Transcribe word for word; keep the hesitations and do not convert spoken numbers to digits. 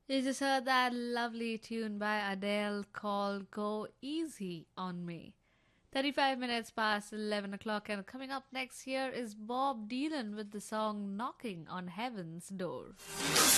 You just heard that lovely tune by Adele called Go Easy on Me. thirty-five minutes past eleven o'clock, and coming up next here is Bob Dylan with the song Knocking on Heaven's Door.